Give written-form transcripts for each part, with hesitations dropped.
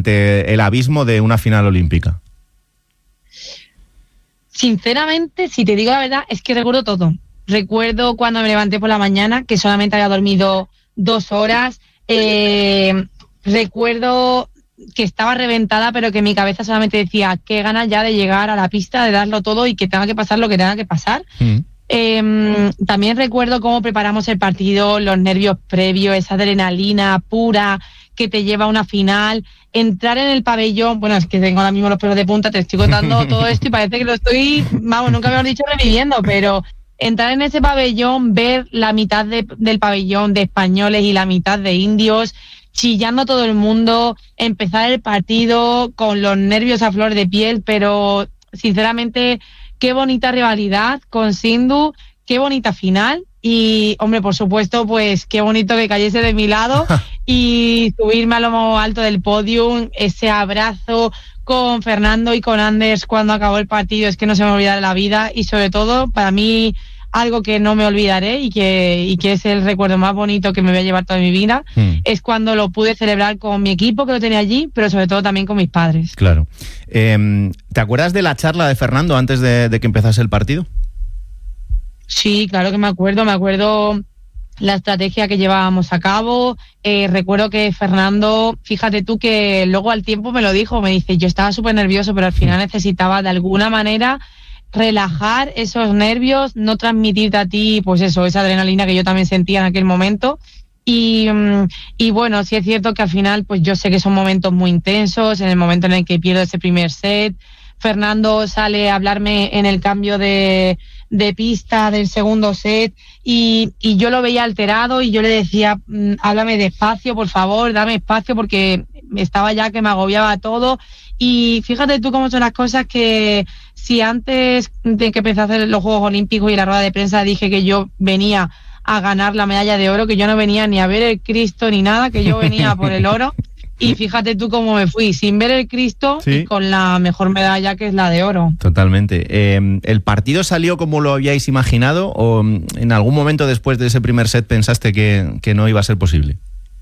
ante el abismo de una final olímpica? Sinceramente, si te digo la verdad, es que recuerdo todo. Recuerdo cuando me levanté por la mañana, que solamente había dormido 2 horas. Recuerdo que estaba reventada, pero que mi cabeza solamente decía qué ganas ya de llegar a la pista, de darlo todo y que tenga que pasar lo que tenga que pasar. También recuerdo cómo preparamos el partido, los nervios previos, esa adrenalina pura que te lleva a una final, entrar en el pabellón. Bueno, es que tengo ahora mismo los pelos de punta, te estoy contando todo esto y parece que lo estoy, vamos, nunca habíamos dicho reviviendo, pero entrar en ese pabellón, ver la mitad del pabellón de españoles y la mitad de indios, chillando todo el mundo, empezar el partido con los nervios a flor de piel, pero sinceramente qué bonita rivalidad con Sindhu, qué bonita final y, hombre, por supuesto, pues qué bonito que cayese de mi lado y subirme a lo más alto del podium, ese abrazo con Fernando y con Anders cuando acabó el partido, es que no se me olvidará la vida y sobre todo para mí algo que no me olvidaré y que es el recuerdo más bonito que me voy a llevar toda mi vida, es cuando lo pude celebrar con mi equipo que lo tenía allí, pero sobre todo también con mis padres. Claro. ¿Te acuerdas de la charla de Fernando antes de que empezase el partido? Sí, claro que me acuerdo la estrategia que llevábamos a cabo. Recuerdo que Fernando, fíjate tú que luego al tiempo me lo dijo, me dice, yo estaba súper nervioso, pero al final necesitaba de alguna manera relajar esos nervios, no transmitirte a ti, pues eso, esa adrenalina que yo también sentía en aquel momento. Y bueno, sí es cierto que al final, pues yo sé que son momentos muy intensos, en el momento en el que pierdo ese primer set, Fernando sale a hablarme en el cambio de pista del segundo set y yo lo veía alterado y yo le decía, háblame despacio, por favor, dame espacio porque estaba ya que me agobiaba todo. Y fíjate tú cómo son las cosas que si antes de que empecé a hacer los Juegos Olímpicos y la rueda de prensa dije que yo venía a ganar la medalla de oro, que yo no venía ni a ver el Cristo ni nada, que yo venía por el oro. Y fíjate tú cómo me fui, sin ver el Cristo, sí, y con la mejor medalla que es la de oro. Totalmente. ¿El partido salió como lo habíais imaginado o en algún momento después de ese primer set pensaste que no iba a ser posible?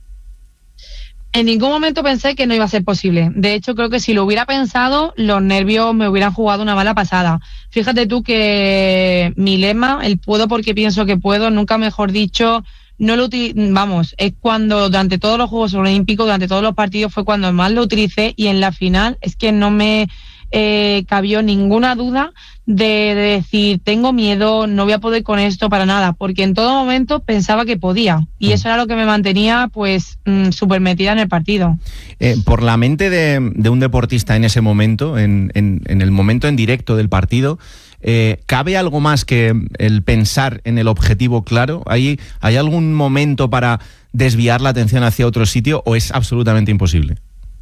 En ningún momento pensé que no iba a ser posible. De hecho, creo que si lo hubiera pensado, los nervios me hubieran jugado una mala pasada. Fíjate tú que mi lema, el puedo porque pienso que puedo, nunca mejor dicho, no lo es cuando durante todos los Juegos Olímpicos, durante todos los partidos fue cuando más lo utilicé y en la final es que no me cabió ninguna duda de decir tengo miedo, no voy a poder con esto para nada, porque en todo momento pensaba que podía y eso era lo que me mantenía pues súper metida en el partido. Por la mente de un deportista en ese momento, en el momento en directo del partido, ¿cabe algo más que el pensar en el objetivo claro? ¿Hay algún momento para desviar la atención hacia otro sitio o es absolutamente imposible?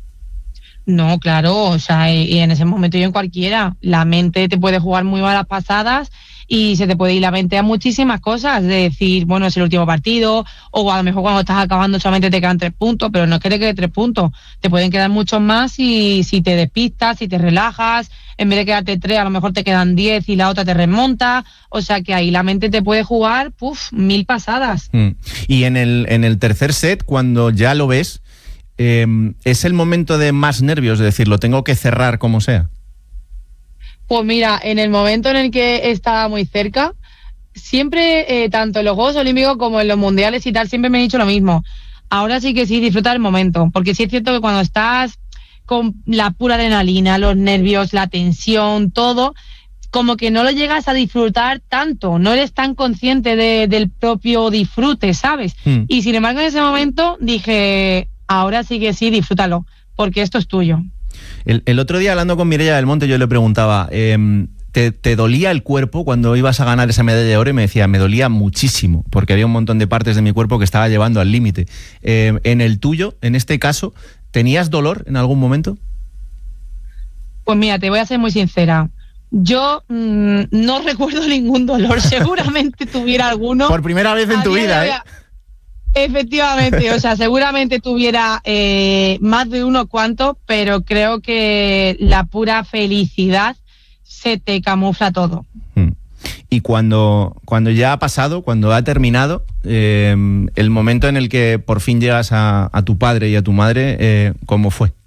No, claro, o sea, y en ese momento y en cualquiera, la mente te puede jugar muy malas pasadas y se te puede ir la mente a muchísimas cosas, de decir, bueno, es el último partido, o a lo mejor cuando estás acabando solamente te quedan 3 puntos, pero no es que te quede 3 puntos, te pueden quedar muchos más y si te despistas, si te relajas, en vez de quedarte 3, a lo mejor te quedan 10 y la otra te remonta, o sea que ahí la mente te puede jugar, 1000 pasadas. Y en el tercer set, cuando ya lo ves, ¿es el momento de más nervios? Es decir, lo tengo que cerrar como sea. Pues mira, en el momento en el que estaba muy cerca, siempre, tanto en los Juegos Olímpicos como en los Mundiales y tal, siempre me he dicho lo mismo. Ahora sí que sí, disfruta el momento, porque sí es cierto que cuando estás con la pura adrenalina, los nervios, la tensión, todo, como que no lo llegas a disfrutar tanto, no eres tan consciente del propio disfrute, ¿sabes? Y sin embargo en ese momento dije, ahora sí que sí, disfrútalo, porque esto es tuyo. El otro día hablando con Mireia del Monte yo le preguntaba, ¿te dolía el cuerpo cuando ibas a ganar esa medalla de oro? Y me decía, me dolía muchísimo, porque había un montón de partes de mi cuerpo que estaba llevando al límite. En el tuyo, en este caso, ¿tenías dolor en algún momento? Pues mira, te voy a ser muy sincera. Yo no recuerdo ningún dolor, seguramente tuviera alguno. Por primera vez en tu vida, ¿eh? Efectivamente, o sea, seguramente tuviera más de unos cuantos, pero creo que la pura felicidad se te camufla todo. Y cuando ya ha pasado, cuando ha terminado, el momento en el que por fin llegas a tu padre y a tu madre, ¿cómo fue?